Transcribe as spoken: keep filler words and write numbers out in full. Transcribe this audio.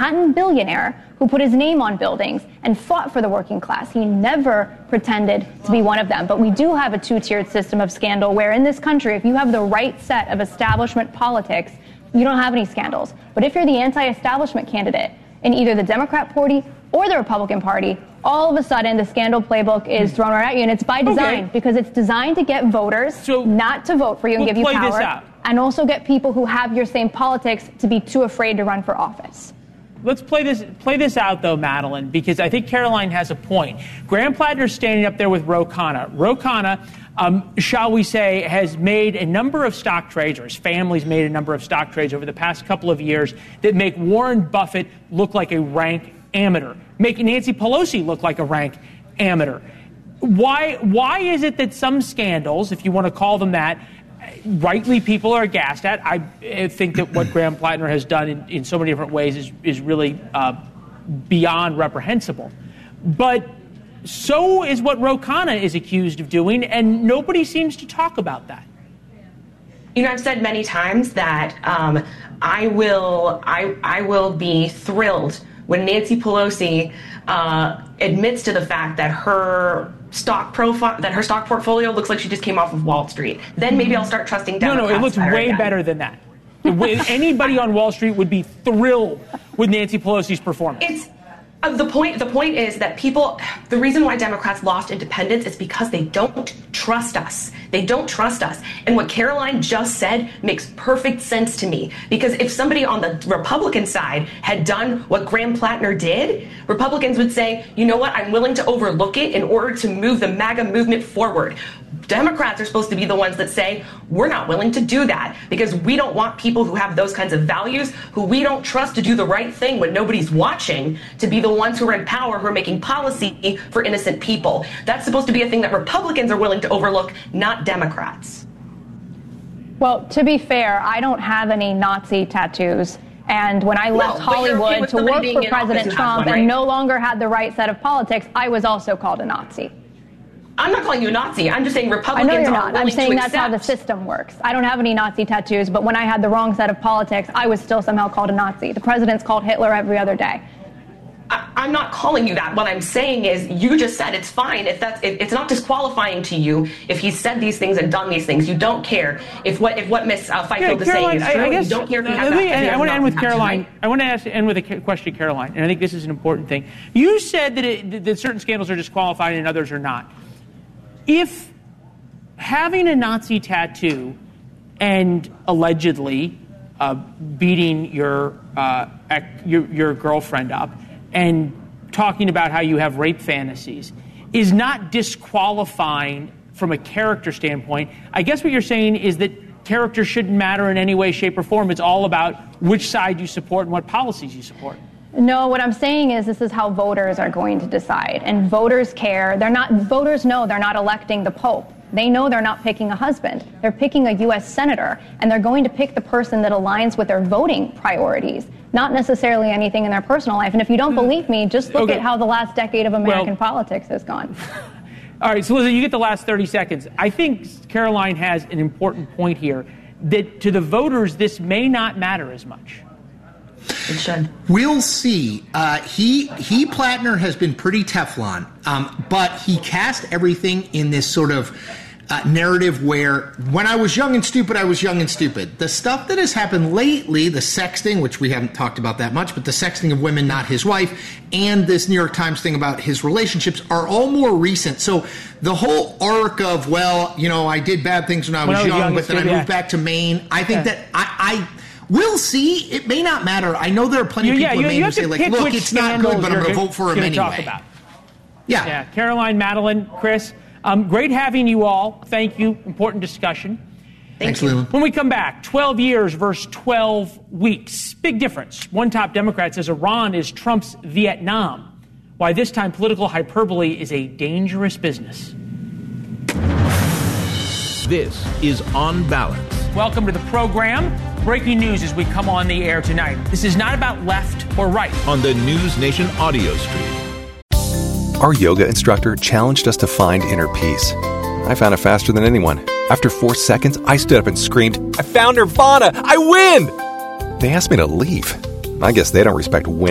Manhattan billionaire who put his name on buildings and fought for the working class. He never pretended to be one of them. But we do have a two-tiered system of scandal where in this country, if you have the right set of establishment politics, you don't have any scandals. But if you're the anti-establishment candidate in either the Democrat Party or the Republican Party, all of a sudden the scandal playbook is thrown right at you, and it's by design, okay, because it's designed to get voters so not to vote for you and we'll give you play power, this out. and also get people who have your same politics to be too afraid to run for office. Let's play this play this out, though, Madeline, because I think Caroline has a point. Graham Plattner's standing up there with Ro Khanna. Ro Khanna, um, shall we say, has made a number of stock trades, or his family's made a number of stock trades over the past couple of years that make Warren Buffett look like a rank amateur, make Nancy Pelosi look like a rank amateur. Why, why is it that some scandals, if you want to call them that, rightly people are aghast at? I think that what Graham Plattner has done in, in so many different ways is, is really uh, beyond reprehensible. But so is what Ro Khanna is accused of doing, and nobody seems to talk about that. You know, I've said many times that um, I will I I will be thrilled when Nancy Pelosi uh, admits to the fact that her stock profile, that her stock portfolio looks like she just came off of Wall Street. Then maybe I'll start trusting Democrats. No, no, it looks way again. better than that. Anybody on Wall Street would be thrilled with Nancy Pelosi's performance. It's uh, the point. The point is that people. The reason why Democrats lost independence is because they don't trust us. They don't trust us. And what Caroline just said makes perfect sense to me. Because if somebody on the Republican side had done what Graham Plattner did, Republicans would say, you know what, I'm willing to overlook it in order to move the MAGA movement forward. Democrats are supposed to be the ones that say, we're not willing to do that because we don't want people who have those kinds of values, who we don't trust to do the right thing when nobody's watching, to be the ones who are in power, who are making policy for innocent people. That's supposed to be a thing that Republicans are willing to overlook, not Democrats. Well, to be fair, I don't have any Nazi tattoos. And when I left no, Hollywood okay to work for President Trump one, right? and no longer had the right set of politics, I was also called a Nazi. I'm not calling you a Nazi. I'm just saying Republicans I know you're are not. I'm saying that's accept. how the system works. I don't have any Nazi tattoos, but when I had the wrong set of politics, I was still somehow called a Nazi. The president's called Hitler every other day. I, I'm not calling you that. What I'm saying is you just said it's fine if that's if, it's not disqualifying to you if he's said these things and done these things. You don't care if what if what Miss uh, Fifield yeah, is Caroline, saying is true. I, I guess, you don't care if he has uh, that. I, I want to end with Caroline. Right? I want to ask, end with a question, Caroline, and I think this is an important thing. You said that, it, that certain scandals are disqualified and others are not. If having a Nazi tattoo and allegedly uh, beating your, uh, your your girlfriend up and talking about how you have rape fantasies is not disqualifying from a character standpoint, I guess what you're saying is that character shouldn't matter in any way, shape, or form. It's all about which side you support and what policies you support. No, what I'm saying is this is how voters are going to decide. And voters care. They're not, voters know they're not electing the Pope. They know they're not picking a husband. They're picking a U S senator, and they're going to pick the person that aligns with their voting priorities, not necessarily anything in their personal life. And if you don't believe me, just look okay. at how the last decade of American well, politics has gone. All right, so Lizzie, you get the last thirty seconds. I think Caroline has an important point here, that to the voters, this may not matter as much. It should. We'll see. Uh, he he Plattner has been pretty Teflon, um, but he cast everything in this sort of uh, narrative where when I was young and stupid, I was young and stupid. The stuff that has happened lately, the sexting, which we haven't talked about that much, but the sexting of women, not his wife, and this New York Times thing about his relationships are all more recent. So the whole arc of, well, you know, I did bad things when I was, when I was young, young, but then I moved yeah. back to Maine. I think yeah. that I... I We'll see. It may not matter. I know there are plenty of people yeah, in you, Maine you who say, like, look, it's not good, but I'm going to vote for him anyway. Talk about. Yeah. Yeah. Caroline, Madeline, Chris, um, great having you all. Thank you. Important discussion. Thanks, Leland. When we come back, twelve years versus twelve weeks. Big difference. One top Democrat says Iran is Trump's Vietnam. Why this time political hyperbole is a dangerous business. This is On Balance. Welcome to the program. Breaking news as we come on the air tonight. This is not about left or right. On the News Nation audio stream. Our yoga instructor challenged us to find inner peace. I found it faster than anyone. After four seconds, I stood up and screamed, "I found Nirvana! I win!" They asked me to leave. I guess they don't respect winning.